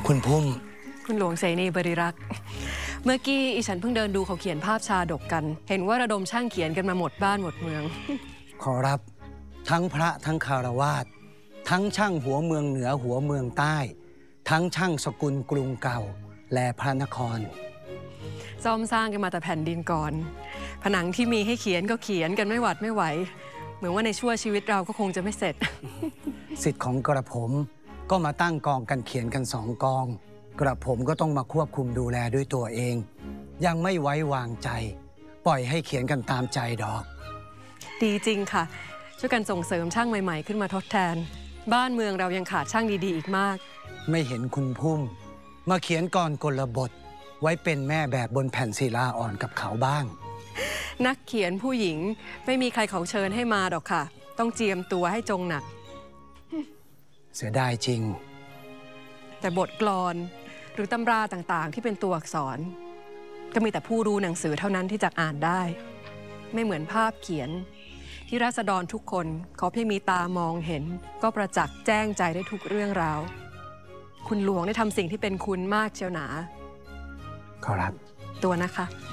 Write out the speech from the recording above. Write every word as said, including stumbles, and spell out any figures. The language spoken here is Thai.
คุณพุ่มคุณหลวงเสนีบริรักษ์เมื่อกี้อีฉันเพิ่งเดินดูเขาเขียนภาพชาดกกันเห็นว่าระดมช่างเขียนกันมาหมดบ้านหมดเมืองขอรับทั้งพระทั้งคารวาสทั้งช่างหัวเมืองเหนือหัวเมืองใต้ทั้งช่างสกุลกรุงเก่าและพระนครซ่อมสร้างกันมาแต่แผ่นดินก่อนผนังที่มีให้เขียนก็เขียนกันไม่หวัดไม่ไหวเหมือนว่าในชั่วชีวิตเราก็คงจะไม่เสร็จสิทธิ์ของกระผมก็มาตั้งกองกันเขียนกันสองกองกระผมก็ต้องมาควบคุมดูแลด้วยตัวเองยังไม่ไว้วางใจปล่อยให้เขียนกันตามใจดอกดีจริงค่ะช่วยกันส่งเสริมช่างใหม่ๆขึ้นมาทดแทนบ้านเมืองเรายังขาดช่างดีๆอีกมากไม่เห็นคุณพุ่มมาเขียนกรกลบทไว้เป็นแม่แบบบนแผ่นศิลาอ่อนกับเขาบ้างนักเขียนผู้หญิงไม่มีใครเขาเชิญให้มาดอกค่ะต้องเจียมตัวให้จงหนักเสียดายจริงแต่บทกลอนหรือตำราต่างๆที่เป็นตัวอักษรก็มีแต่ผู้รู้หนังสือเท่านั้นที่จะอ่านได้ไม่เหมือนภาพเขียนที่ราษฎรทุกคนเขาเพียงมีตามองเห็นก็ประจักษ์แจ้งใจได้ทุกเรื่องราวคุณหลวงได้ทำสิ่งที่เป็นคุณมากเชียวหนาขอรับตัวนะคะ